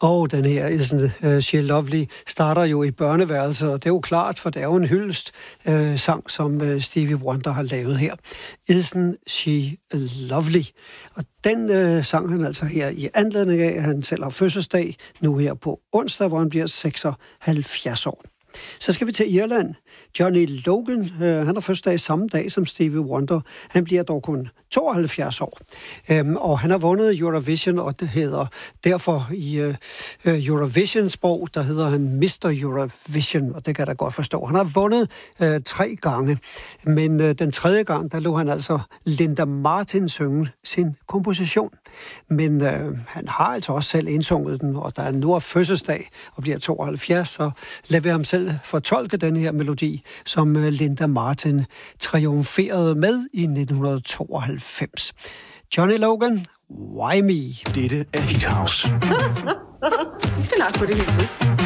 Og den her Isn't She Lovely starter jo i børneværelset, og det er jo klart, for det er jo en hyldest sang, som Stevie Wonder har lavet her. Isn't She Lovely. Og den sang han altså her i anledning af, at han selv har fødselsdag nu her på onsdag, hvor han bliver 76 år. Så skal vi til Irland. Johnny Logan, han har fødselsdag samme dag som Stevie Wonder. Han bliver dog kun 72 år. Og han har vundet Eurovision, og det hedder derfor i Eurovision-sprog, der hedder han Mr. Eurovision, og det kan jeg da godt forstå. Han har vundet 3 gange, men den 3. gang, der lå han altså Linda Martin synge sin komposition. Men han har altså også selv indsunget den, og der er nu fødselsdag og bliver 72, så lad vi ham selv fortolke den her melodi, som Linda Martin triumferede med i 1992. Johnny Logan, Why Me? Dette er Hit House. Vi skal nok få det helt ud.